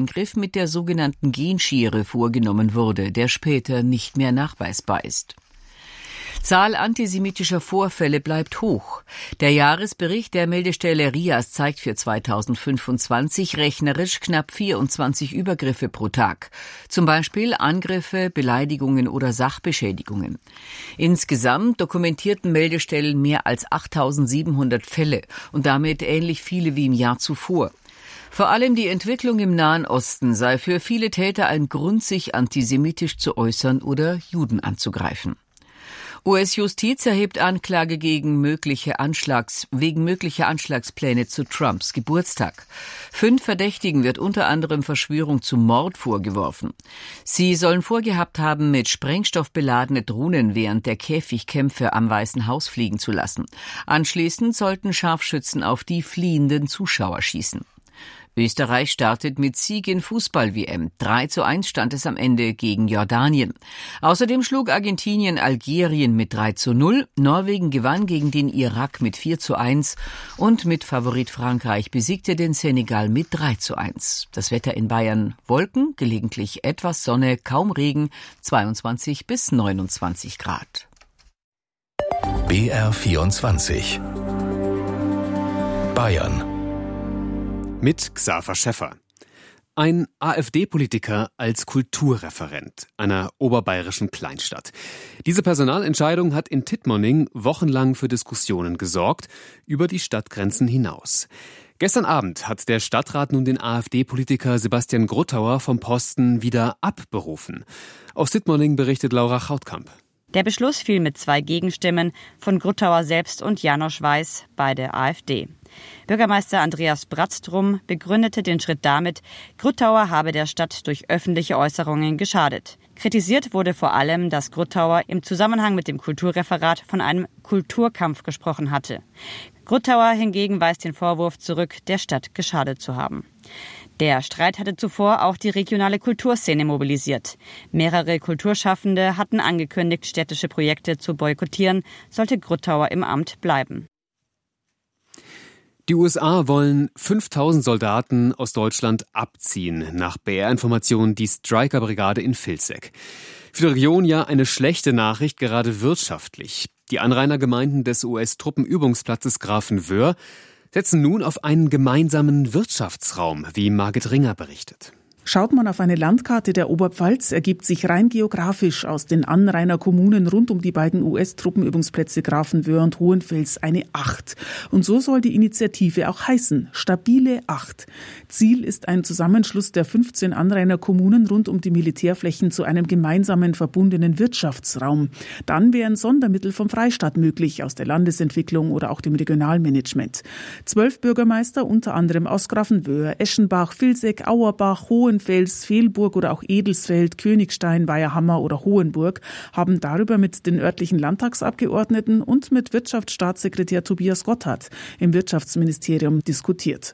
Eingriff mit der sogenannten Genschere vorgenommen wurde, der später nicht mehr nachweisbar ist. Zahl antisemitischer Vorfälle bleibt hoch. Der Jahresbericht der Meldestelle RIAS zeigt für 2025 rechnerisch knapp 24 Übergriffe pro Tag. Zum Beispiel Angriffe, Beleidigungen oder Sachbeschädigungen. Insgesamt dokumentierten Meldestellen mehr als 8.700 Fälle und damit ähnlich viele wie im Jahr zuvor. Vor allem die Entwicklung im Nahen Osten sei für viele Täter ein Grund, sich antisemitisch zu äußern oder Juden anzugreifen. US-Justiz erhebt Anklage wegen möglicher Anschlagspläne zu Trumps Geburtstag. 5 Verdächtigen wird unter anderem Verschwörung zum Mord vorgeworfen. Sie sollen vorgehabt haben, mit Sprengstoff beladene Drohnen während der Käfigkämpfe am Weißen Haus fliegen zu lassen. Anschließend sollten Scharfschützen auf die fliehenden Zuschauer schießen. Österreich startet mit Sieg in Fußball-WM. 3:1 stand es am Ende gegen Jordanien. Außerdem schlug Argentinien Algerien mit 3:0. Norwegen gewann gegen den Irak mit 4:1 und mit Favorit Frankreich besiegte den Senegal mit 3:1. Das Wetter in Bayern: Wolken, gelegentlich etwas Sonne, kaum Regen, 22 bis 29 Grad. BR24 Bayern mit Xaver Schäffer. Ein AfD-Politiker als Kulturreferent einer oberbayerischen Kleinstadt. Diese Personalentscheidung hat in Tittmoning wochenlang für Diskussionen gesorgt, über die Stadtgrenzen hinaus. Gestern Abend hat der Stadtrat nun den AfD-Politiker Sebastian Gruttauer vom Posten wieder abberufen. Aus Tittmoning berichtet Laura Chautkamp. Der Beschluss fiel mit 2 Gegenstimmen von Gruttauer selbst und Janosch Weiß, beide AfD. Bürgermeister Andreas Bratztrum begründete den Schritt damit, Gruttauer habe der Stadt durch öffentliche Äußerungen geschadet. Kritisiert wurde vor allem, dass Gruttauer im Zusammenhang mit dem Kulturreferat von einem Kulturkampf gesprochen hatte. Gruttauer hingegen weist den Vorwurf zurück, der Stadt geschadet zu haben. Der Streit hatte zuvor auch die regionale Kulturszene mobilisiert. Mehrere Kulturschaffende hatten angekündigt, städtische Projekte zu boykottieren, sollte Gruttauer im Amt bleiben. Die USA wollen 5.000 Soldaten aus Deutschland abziehen, nach BR-Informationen die Stryker-Brigade in Vilseck. Für die Region ja eine schlechte Nachricht, gerade wirtschaftlich. Die Anrainergemeinden des US-Truppenübungsplatzes Grafenwöhr setzen nun auf einen gemeinsamen Wirtschaftsraum, wie Margit Ringer berichtet. Schaut man auf eine Landkarte der Oberpfalz, ergibt sich rein geografisch aus den Anrainer Kommunen rund um die beiden US-Truppenübungsplätze Grafenwöhr und Hohenfels eine 8. Und so soll die Initiative auch heißen, stabile 8. Ziel ist ein Zusammenschluss der 15 Anrainer Kommunen rund um die Militärflächen zu einem gemeinsamen verbundenen Wirtschaftsraum. Dann wären Sondermittel vom Freistaat möglich, aus der Landesentwicklung oder auch dem Regionalmanagement. 12 Bürgermeister, unter anderem aus Grafenwöhr, Eschenbach, Vilseck, Auerbach, Hohenfels, Velburg oder auch Edelsfeld, Königstein, Weiherhammer oder Hohenburg haben darüber mit den örtlichen Landtagsabgeordneten und mit Wirtschaftsstaatssekretär Tobias Gotthard im Wirtschaftsministerium diskutiert.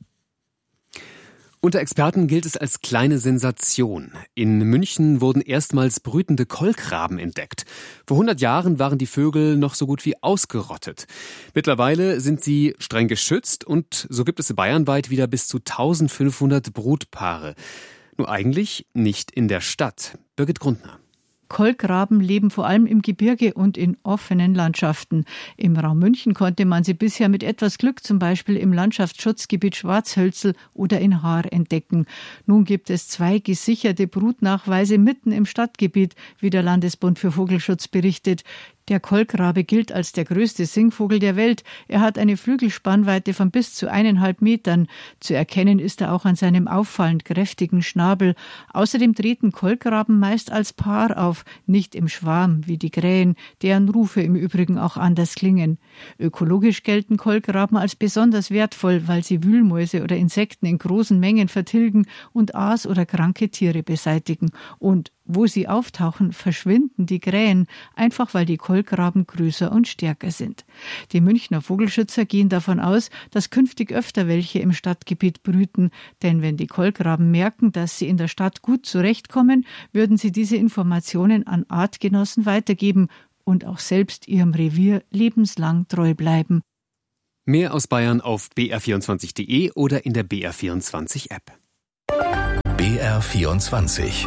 Unter Experten gilt es als kleine Sensation. In München wurden erstmals brütende Kolkraben entdeckt. Vor 100 Jahren waren die Vögel noch so gut wie ausgerottet. Mittlerweile sind sie streng geschützt und so gibt es bayernweit wieder bis zu 1500 Brutpaare. Nur eigentlich nicht in der Stadt. Birgit Grundner. Kolkraben leben vor allem im Gebirge und in offenen Landschaften. Im Raum München konnte man sie bisher mit etwas Glück zum Beispiel im Landschaftsschutzgebiet Schwarzhölzl oder in Haar entdecken. Nun gibt es 2 gesicherte Brutnachweise mitten im Stadtgebiet, wie der Landesbund für Vogelschutz berichtet. Der Kolkrabe gilt als der größte Singvogel der Welt. Er hat eine Flügelspannweite von bis zu 1,5 Metern. Zu erkennen ist er auch an seinem auffallend kräftigen Schnabel. Außerdem treten Kolkraben meist als Paar auf, nicht im Schwarm wie die Krähen, deren Rufe im Übrigen auch anders klingen. Ökologisch gelten Kolkraben als besonders wertvoll, weil sie Wühlmäuse oder Insekten in großen Mengen vertilgen und Aas oder kranke Tiere beseitigen. Und wo sie auftauchen, verschwinden die Krähen, einfach weil die Kolkraben größer und stärker sind. Die Münchner Vogelschützer gehen davon aus, dass künftig öfter welche im Stadtgebiet brüten, denn wenn die Kolkraben merken, dass sie in der Stadt gut zurechtkommen, würden sie diese Informationen an Artgenossen weitergeben und auch selbst ihrem Revier lebenslang treu bleiben. Mehr aus Bayern auf br24.de oder in der BR24-App. BR24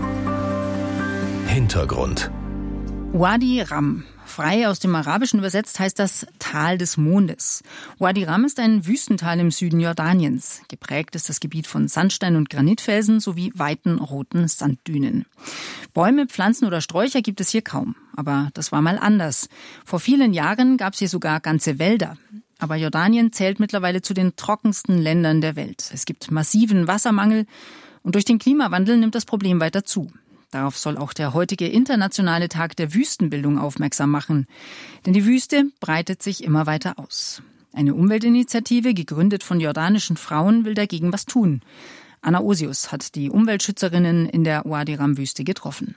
Hintergrund. Wadi Ram. Frei aus dem Arabischen übersetzt heißt das Tal des Mondes. Wadi Ram ist ein Wüstental im Süden Jordaniens. Geprägt ist das Gebiet von Sandstein- und Granitfelsen sowie weiten roten Sanddünen. Bäume, Pflanzen oder Sträucher gibt es hier kaum. Aber das war mal anders. Vor vielen Jahren gab es hier sogar ganze Wälder. Aber Jordanien zählt mittlerweile zu den trockensten Ländern der Welt. Es gibt massiven Wassermangel und durch den Klimawandel nimmt das Problem weiter zu. Darauf soll auch der heutige internationale Tag der Wüstenbildung aufmerksam machen. Denn die Wüste breitet sich immer weiter aus. Eine Umweltinitiative, gegründet von jordanischen Frauen, will dagegen was tun. Anna Osius hat die Umweltschützerinnen in der Wadi Ram-Wüste getroffen.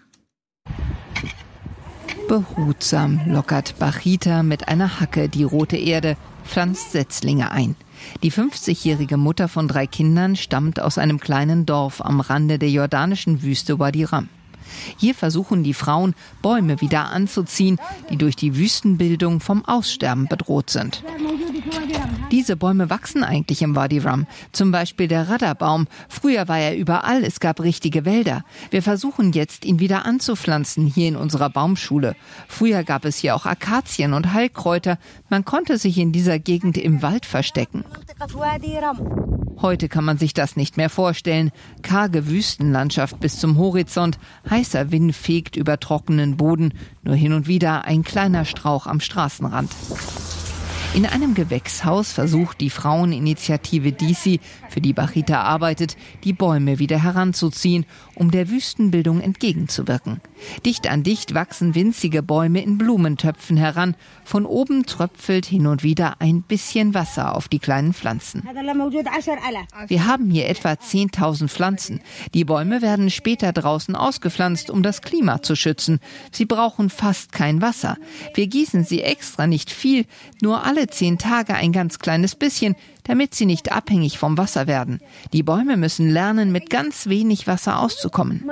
Behutsam lockert Bachita mit einer Hacke die rote Erde, pflanzt Setzlinge ein. Die 50-jährige Mutter von 3 Kindern stammt aus einem kleinen Dorf am Rande der jordanischen Wüste Wadi Ram. Hier versuchen die Frauen, Bäume wieder anzuziehen, die durch die Wüstenbildung vom Aussterben bedroht sind. Diese Bäume wachsen eigentlich im Wadi Ram, zum Beispiel der Radderbaum. Früher war er überall, es gab richtige Wälder. Wir versuchen jetzt, ihn wieder anzupflanzen hier in unserer Baumschule. Früher gab es hier auch Akazien und Heilkräuter. Man konnte sich in dieser Gegend im Wald verstecken. Heute kann man sich das nicht mehr vorstellen. Karge Wüstenlandschaft bis zum Horizont, heißer Wind fegt über trockenen Boden, nur hin und wieder ein kleiner Strauch am Straßenrand. In einem Gewächshaus versucht die Fraueninitiative DC, für die Bachita arbeitet, die Bäume wieder heranzuziehen, um der Wüstenbildung entgegenzuwirken. Dicht an dicht wachsen winzige Bäume in Blumentöpfen heran. Von oben tröpfelt hin und wieder ein bisschen Wasser auf die kleinen Pflanzen. Wir haben hier etwa 10.000 Pflanzen. Die Bäume werden später draußen ausgepflanzt, um das Klima zu schützen. Sie brauchen fast kein Wasser. Wir gießen sie extra nicht viel, nur alle 10 Tage ein ganz kleines bisschen, damit sie nicht abhängig vom Wasser werden. Die Bäume müssen lernen, mit ganz wenig Wasser auszukommen.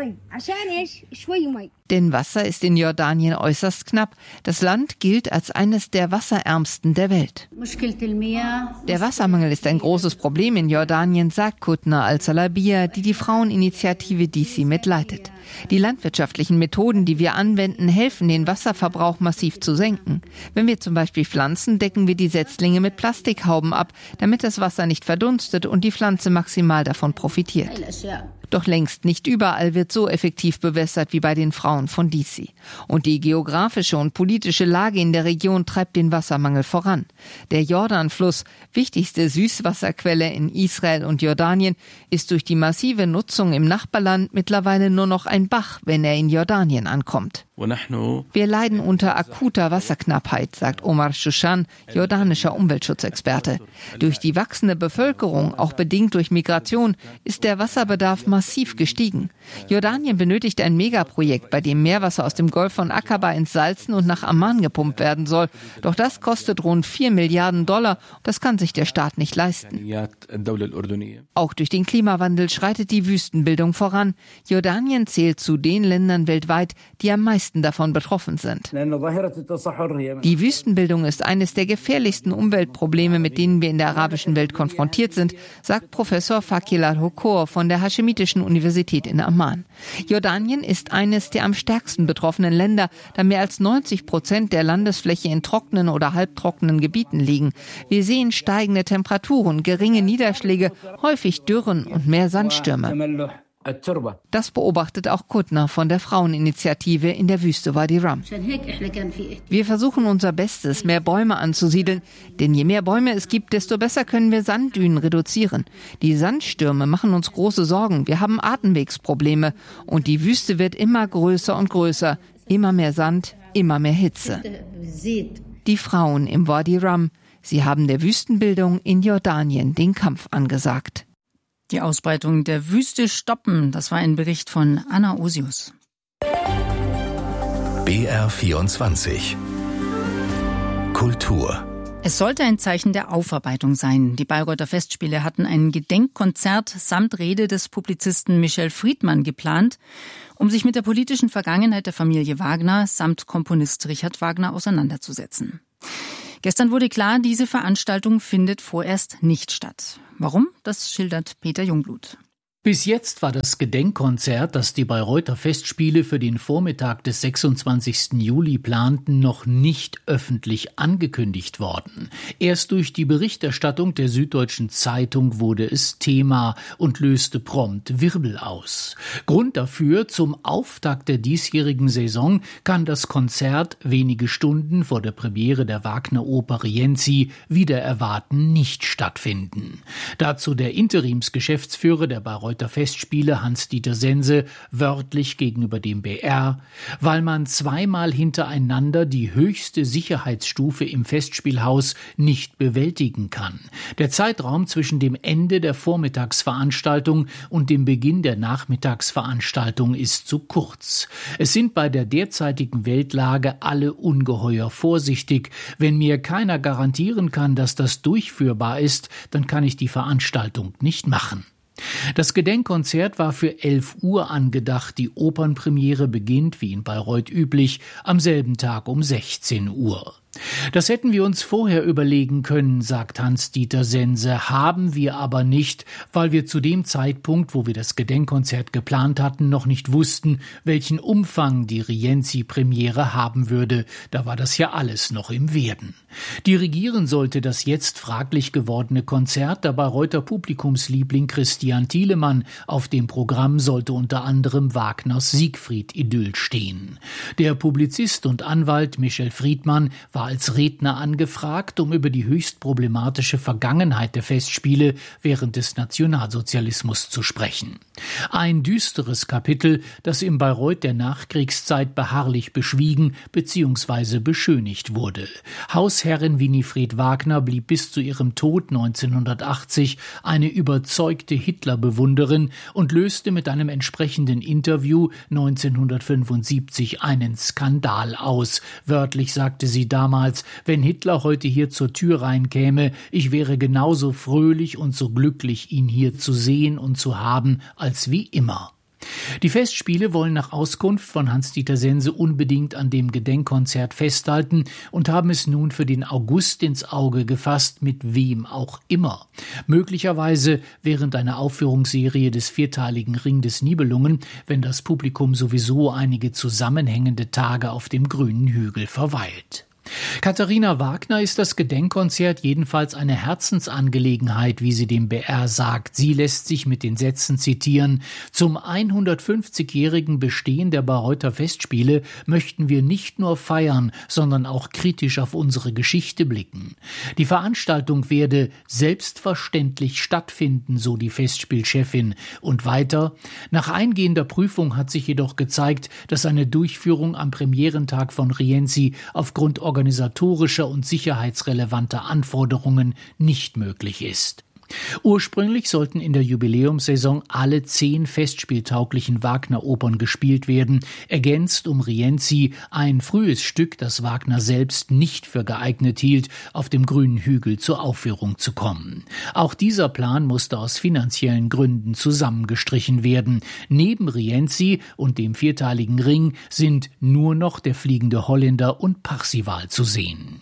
Denn Wasser ist in Jordanien äußerst knapp. Das Land gilt als eines der wasserärmsten der Welt. Der Wassermangel ist ein großes Problem in Jordanien, sagt Kutna al-Salabia, die Fraueninitiative DC mitleitet. Die landwirtschaftlichen Methoden, die wir anwenden, helfen, den Wasserverbrauch massiv zu senken. Wenn wir zum Beispiel pflanzen, decken wir die Setzlinge mit Plastikhauben ab, damit das Wasser nicht verdunstet und die Pflanze maximal davon profitiert. Doch längst nicht überall wird so effektiv bewässert wie bei den Frauen von DC. Und die geografische und politische Lage in der Region treibt den Wassermangel voran. Der Jordanfluss, wichtigste Süßwasserquelle in Israel und Jordanien, ist durch die massive Nutzung im Nachbarland mittlerweile nur noch ein Bach, wenn er in Jordanien ankommt. Wir leiden unter akuter Wasserknappheit, sagt Omar Shushan, jordanischer Umweltschutzexperte. Durch die wachsende Bevölkerung, auch bedingt durch Migration, ist der Wasserbedarf massiv gestiegen. Jordanien benötigt ein Megaprojekt, bei dem Meerwasser aus dem Golf von Aqaba entsalzen und nach Amman gepumpt werden soll. Doch das kostet rund $4 Milliarden. Das kann sich der Staat nicht leisten. Auch durch den Klimawandel schreitet die Wüstenbildung voran. Jordanien zählt zu den Ländern weltweit, die am meisten davon betroffen sind. Die Wüstenbildung ist eines der gefährlichsten Umweltprobleme, mit denen wir in der arabischen Welt konfrontiert sind, sagt Professor Fakil al-Hokor von der Haschemitischen Universität in Amman. Jordanien ist eines der am stärksten betroffenen Länder, da mehr als 90% der Landesfläche in trockenen oder halbtrockenen Gebieten liegen. Wir sehen steigende Temperaturen, geringe Niederschläge, häufig Dürren und mehr Sandstürme. Das beobachtet auch Kutna von der Fraueninitiative in der Wüste Wadi Ram. Wir versuchen unser Bestes, mehr Bäume anzusiedeln, denn je mehr Bäume es gibt, desto besser können wir Sanddünen reduzieren. Die Sandstürme machen uns große Sorgen, wir haben Atemwegsprobleme und die Wüste wird immer größer und größer, immer mehr Sand, immer mehr Hitze. Die Frauen im Wadi Ram, sie haben der Wüstenbildung in Jordanien den Kampf angesagt. Die Ausbreitung der Wüste stoppen, das war ein Bericht von Anna Osius. BR24 Kultur. Es sollte ein Zeichen der Aufarbeitung sein. Die Bayreuther Festspiele hatten ein Gedenkkonzert samt Rede des Publizisten Michel Friedmann geplant, um sich mit der politischen Vergangenheit der Familie Wagner samt Komponist Richard Wagner auseinanderzusetzen. Gestern wurde klar, diese Veranstaltung findet vorerst nicht statt. Warum? Das schildert Peter Jungblut. Bis jetzt war das Gedenkkonzert, das die Bayreuther Festspiele für den Vormittag des 26. Juli planten, noch nicht öffentlich angekündigt worden. Erst durch die Berichterstattung der Süddeutschen Zeitung wurde es Thema und löste prompt Wirbel aus. Grund dafür: zum Auftakt der diesjährigen Saison kann das Konzert wenige Stunden vor der Premiere der Wagner-Oper Rienzi wider Erwarten nicht stattfinden. Dazu der Interimsgeschäftsführer der Bayreuther Festspiele Hans-Dieter Sense wörtlich gegenüber dem BR: weil man zweimal hintereinander die höchste Sicherheitsstufe im Festspielhaus nicht bewältigen kann. Der Zeitraum zwischen dem Ende der Vormittagsveranstaltung und dem Beginn der Nachmittagsveranstaltung ist zu kurz. Es sind bei der derzeitigen Weltlage alle ungeheuer vorsichtig. Wenn mir keiner garantieren kann, dass das durchführbar ist, dann kann ich die Veranstaltung nicht machen. Das Gedenkkonzert war für 11 Uhr angedacht. Die Opernpremiere beginnt, wie in Bayreuth üblich, am selben Tag um 16 Uhr. Das hätten wir uns vorher überlegen können, sagt Hans-Dieter Sense, haben wir aber nicht, weil wir zu dem Zeitpunkt, wo wir das Gedenkkonzert geplant hatten, noch nicht wussten, welchen Umfang die Rienzi-Premiere haben würde. Da war das ja alles noch im Werden. Dirigieren sollte das jetzt fraglich gewordene Konzert der Bayreuther Publikumsliebling Christian Thielemann. Auf dem Programm sollte unter anderem Wagners Siegfried-Idyll stehen. Der Publizist und Anwalt Michel Friedmann war als Redner angefragt, um über die höchst problematische Vergangenheit der Festspiele während des Nationalsozialismus zu sprechen. Ein düsteres Kapitel, das im Bayreuth der Nachkriegszeit beharrlich beschwiegen bzw. beschönigt wurde. Hausherrin Winifred Wagner blieb bis zu ihrem Tod 1980 eine überzeugte Hitlerbewunderin und löste mit einem entsprechenden Interview 1975 einen Skandal aus. Wörtlich sagte sie damals: wenn Hitler heute hier zur Tür reinkäme, ich wäre genauso fröhlich und so glücklich, ihn hier zu sehen und zu haben, als wie immer. Die Festspiele wollen nach Auskunft von Hans-Dieter Sense unbedingt an dem Gedenkkonzert festhalten und haben es nun für den August ins Auge gefasst, mit wem auch immer. Möglicherweise während einer Aufführungsserie des vierteiligen Ring des Nibelungen, wenn das Publikum sowieso einige zusammenhängende Tage auf dem grünen Hügel verweilt. Katharina Wagner ist das Gedenkkonzert jedenfalls eine Herzensangelegenheit, wie sie dem BR sagt. Sie lässt sich mit den Sätzen zitieren: Zum 150-jährigen Bestehen der Bayreuther Festspiele möchten wir nicht nur feiern, sondern auch kritisch auf unsere Geschichte blicken. Die Veranstaltung werde selbstverständlich stattfinden, so die Festspielchefin. Und weiter: Nach eingehender Prüfung hat sich jedoch gezeigt, dass eine Durchführung am Premierentag von Rienzi aufgrund organisatorischer und sicherheitsrelevanter Anforderungen nicht möglich ist. Ursprünglich sollten in der Jubiläumssaison alle 10 festspieltauglichen Wagner-Opern gespielt werden, ergänzt um Rienzi, ein frühes Stück, das Wagner selbst nicht für geeignet hielt, auf dem grünen Hügel zur Aufführung zu kommen. Auch dieser Plan musste aus finanziellen Gründen zusammengestrichen werden. Neben Rienzi und dem vierteiligen Ring sind nur noch Der fliegende Holländer und Parsival zu sehen.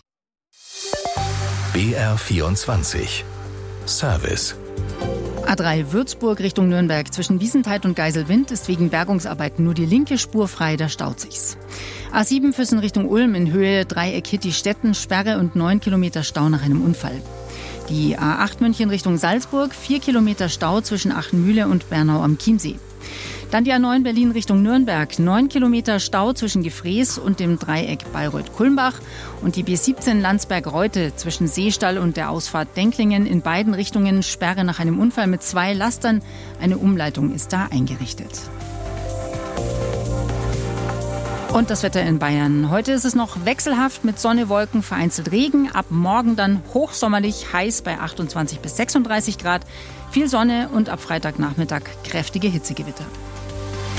BR24 Service. A3 Würzburg Richtung Nürnberg. Zwischen Wiesenthal und Geiselwind ist wegen Bergungsarbeiten nur die linke Spur frei, da staut sich's. A7 Füssen Richtung Ulm in Höhe Dreieck Hitti-Stetten, Sperre und 9 Kilometer Stau nach einem Unfall. Die A8 München Richtung Salzburg, 4 Kilometer Stau zwischen Achenmühle und Bernau am Chiemsee. Dann die A9 Berlin Richtung Nürnberg, 9 Kilometer Stau zwischen Gefrees und dem Dreieck Bayreuth-Kulmbach. Und die B17 Landsberg-Reute zwischen Seestall und der Ausfahrt Denklingen in beiden Richtungen Sperre nach einem Unfall mit 2 Lastern. Eine Umleitung ist da eingerichtet. Und das Wetter in Bayern. Heute ist es noch wechselhaft mit Sonne, Wolken, vereinzelt Regen. Ab morgen dann hochsommerlich, heiß bei 28 bis 36 Grad. Viel Sonne und ab Freitagnachmittag kräftige Hitzegewitter.